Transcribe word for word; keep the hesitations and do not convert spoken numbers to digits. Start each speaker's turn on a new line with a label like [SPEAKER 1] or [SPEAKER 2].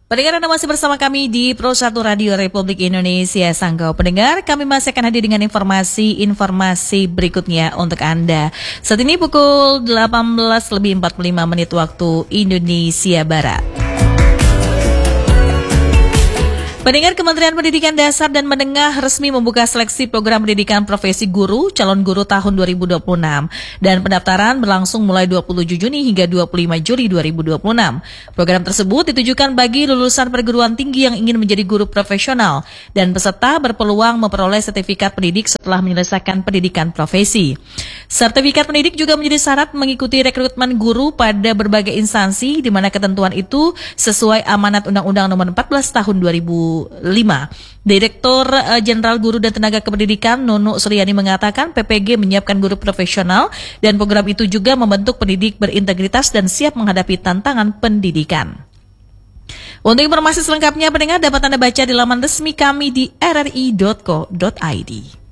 [SPEAKER 1] Pendengar, Anda masih bersama kami di Pro satu Radio Republik Indonesia Sanggau. Pendengar, kami masih akan hadir dengan informasi-informasi berikutnya untuk Anda. Saat ini pukul delapan belas lebih empat puluh lima menit waktu Indonesia Barat. Pendengar, Kementerian Pendidikan Dasar dan Menengah resmi membuka seleksi program pendidikan profesi guru calon guru tahun dua ribu dua puluh enam dan pendaftaran berlangsung mulai dua puluh tujuh Juni hingga dua puluh lima Juli dua ribu dua puluh enam. Program tersebut ditujukan bagi lulusan perguruan tinggi yang ingin menjadi guru profesional dan peserta berpeluang memperoleh sertifikat pendidik setelah menyelesaikan pendidikan profesi. Sertifikat pendidik juga menjadi syarat mengikuti rekrutmen guru pada berbagai instansi di mana ketentuan itu sesuai amanat Undang-Undang Nomor empat belas Tahun dua ribu lima. Direktur Jenderal Guru dan Tenaga Kependidikan Nunu Suryani mengatakan P P G menyiapkan guru profesional dan program itu juga membentuk pendidik berintegritas dan siap menghadapi tantangan pendidikan. Untuk informasi selengkapnya, pendengar dapat Anda baca di laman resmi kami di r r i dot co dot i d.